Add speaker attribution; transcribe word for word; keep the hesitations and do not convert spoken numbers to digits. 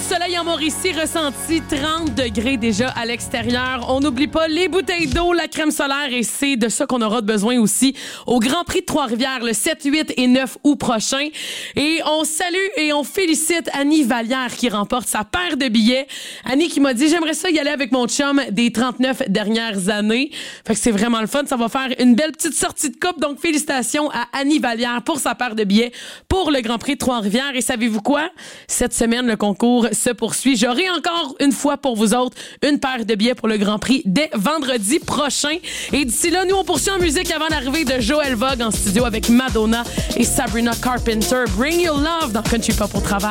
Speaker 1: soleil en Mauricie, ressenti trente degrés déjà à l'extérieur. On n'oublie pas les bouteilles d'eau, la crème solaire et c'est de ça qu'on aura besoin aussi au Grand Prix de Trois-Rivières le sept, huit et neuf août prochain. Et on salue et on félicite Annie Vallière qui remporte sa paire de billets. Annie qui m'a dit « J'aimerais ça y aller avec mon chum des trente-neuf dernières années. » Fait que c'est vraiment le fun. Ça va faire une belle petite sortie de coupe. Donc, félicitations à Annie Vallière pour sa paire de billets pour le Grand Prix de Trois-Rivières. Et savez-vous quoi? Cette semaine, le concours se poursuit. J'aurai encore une fois pour vous autres une paire de billets pour le Grand Prix dès vendredi prochain. Et d'ici là, nous, on poursuit en musique avant l'arrivée de Joël Vogue en studio avec Madonna et Sabrina Carpenter. Bring Your Love dans Country Pop au travail.